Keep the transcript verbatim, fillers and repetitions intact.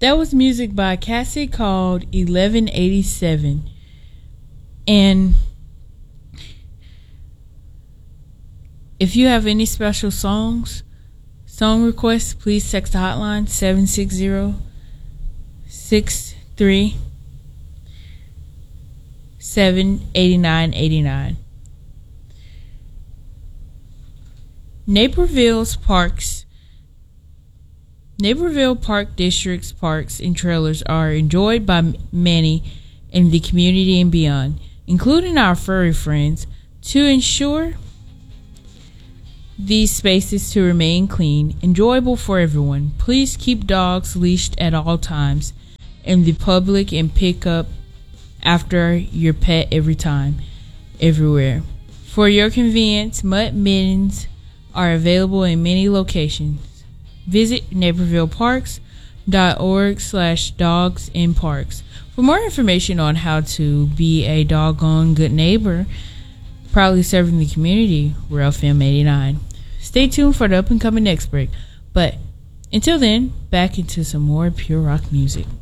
That was music by Cassie called eleven eighty-seven. And if you have any special songs, song requests, please text the hotline seven six zero, six three seven, eight nine eight nine. Naperville's parks Naperville Park District's parks and trailers are enjoyed by many in the community and beyond, including our furry friends. To ensure these spaces to remain clean, enjoyable for everyone, please keep dogs leashed at all times in the public and pick up after your pet every time, everywhere. For your convenience, Mutt Mittens are available in many locations. Visit naperville parks dot org slash dogs in parks for more information on how to be a doggone good neighbor, proudly serving the community. We're F M eighty-nine. Stay tuned for the up and coming next break. But until then, back into some more pure rock music.